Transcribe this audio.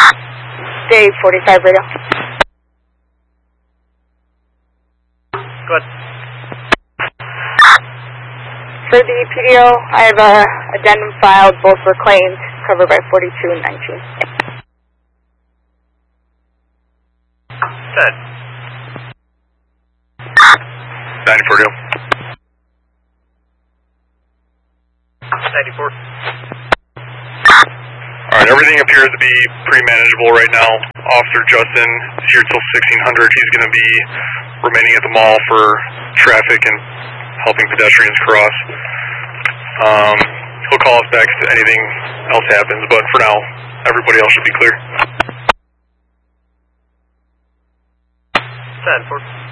Day 45 radio. Go ahead. For the PDO, I have a addendum filed. Both were claims covered by 42 and 19. Good. 94 deal. 94. Alright, everything appears to be pretty manageable right now. Officer Justin is here till 1600. He's going to be remaining at the mall for traffic and helping pedestrians cross. He'll call us back if anything else happens, but for now, everybody else should be clear. 10-4.